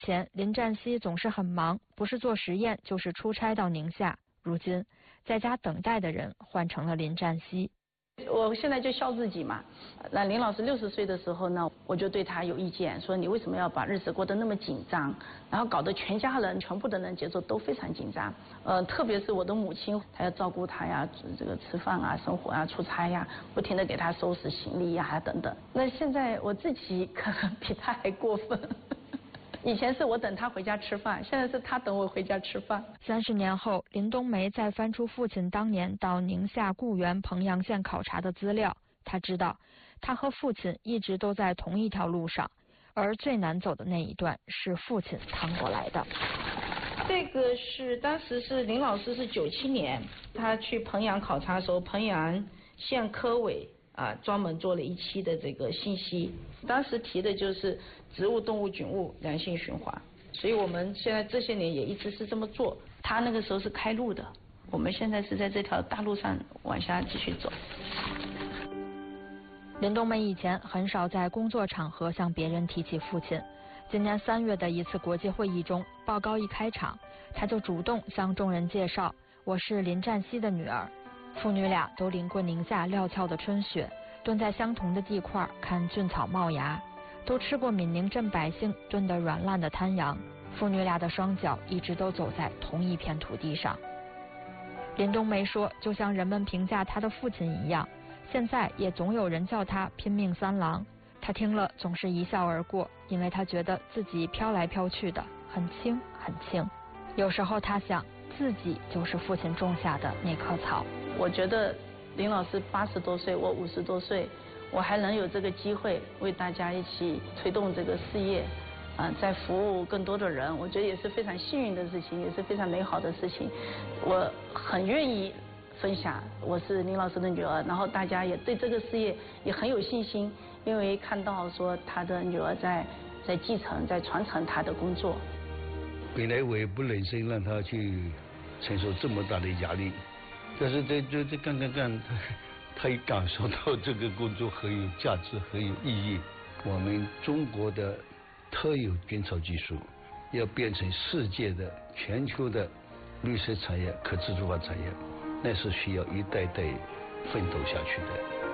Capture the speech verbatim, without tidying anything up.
前林占西总是很忙，不是做实验就是出差到宁夏。如今在家等待的人换成了林占西。 我现在就笑自己嘛。那林老师六十岁的时候呢，我就对他有意见，说你为什么要把日子过得那么紧张，然后搞得全家人全部的人节奏都非常紧张。呃，特别是我的母亲，她要照顾他呀，这个吃饭啊、生活啊、出差呀，不停的给他收拾行李呀等等。那现在我自己可能比他还过分。以前是我等他回家吃饭，现在是他等我回家吃饭。 三十年后，林冬梅再翻出父亲当年到宁夏固原彭阳县考察的资料，她知道，她和父亲一直都在同一条路上，而最难走的那一段是父亲趟过来的。 这个是当时是林老师是九七年，他去彭阳考察的时候，彭阳县科委啊专门做了一期的这个信息，当时提的就是植物、动物、菌物良性循环，所以我们现在这些年也一直是这么做。他那个时候是开路的，我们现在是在这条大路上往下继续走。 林冬梅以前很少在工作场合向别人提起父亲，今年三月的一次国际会议中，报告一开场，她就主动向众人介绍，我是林占西的女儿。父女俩都淋过宁夏料峭的春雪，蹲在相同的地块看菌草冒芽，都吃过闽宁镇百姓炖得软烂的滩羊。父女俩的双脚一直都走在同一片土地上。林冬梅说，就像人们评价她的父亲一样，现在也总有人叫他拼命三郎。他听了总是一笑而过，因为他觉得自己飘来飘去的很轻很轻。有时候他想，自己就是父亲种下的那棵草。 我觉得林老师八十多岁，我五十多岁，我还能有这个机会为大家一起推动这个事业，啊、呃，在服务更多的人，我觉得也是非常幸运的事情，也是非常美好的事情。我很愿意分享，我是林老师的女儿，然后大家也对这个事业也很有信心，因为看到说他的女儿在在继承、在传承他的工作。 本来我也不忍心让他去承受这么大的压力，但是这这这干干干，他他也感受到这个工作很有价值、很有意义。我们中国的特有编草技术要变成世界的、全球的绿色产业、可自主化产业，那是需要一代代奋斗下去的。